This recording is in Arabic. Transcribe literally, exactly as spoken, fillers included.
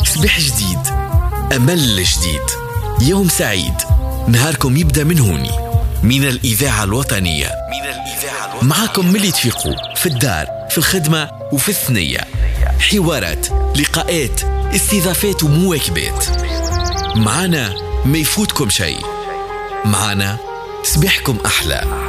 صباح جديد، أمل جديد، يوم سعيد، نهاركم يبدأ من هوني، من الإذاعة الوطنية. من الإذاعة الوطنية معكم ملي تفيقوا في الدار، في الخدمة وفي الثنية. حوارات، لقاءات، استضافات ومواكبات. معنا ما يفوتكم شيء، معنا صباحكم أحلى.